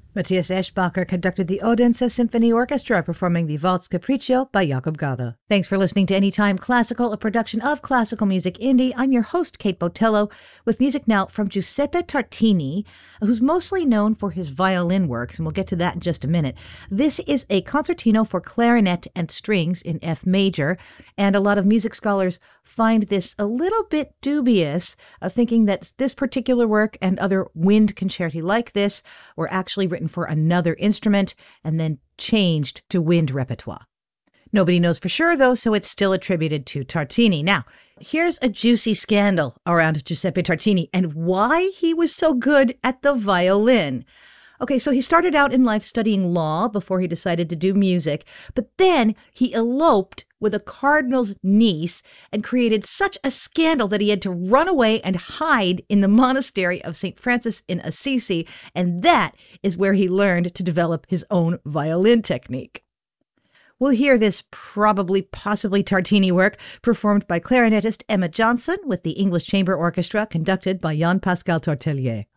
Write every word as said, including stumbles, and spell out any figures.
Matthias Eschbacher conducted the Odense Symphony Orchestra performing the Waltz Capriccio by Jakob Gade. Thanks for listening to Anytime Classical, a production of Classical Music Indie. I'm your host, Kate Botello, with music now from Giuseppe Tartini, who's mostly known for his violin works, and we'll get to that in just a minute. This is a concertino for clarinet and strings in F major, and a lot of music scholars find this a little bit dubious, uh, thinking that this particular work and other wind concerti like this were actually written for another instrument and then changed to wind repertoire. Nobody knows for sure, though, so it's still attributed to Tartini. Now, here's a juicy scandal around Giuseppe Tartini and why he was so good at the violin. Okay, so he started out in life studying law before he decided to do music, but then he eloped with a cardinal's niece and created such a scandal that he had to run away and hide in the monastery of Saint Francis in Assisi, and that is where he learned to develop his own violin technique. We'll hear this probably, possibly Tartini work performed by clarinetist Emma Johnson with the English Chamber Orchestra conducted by Jean-Pascal Tortelier.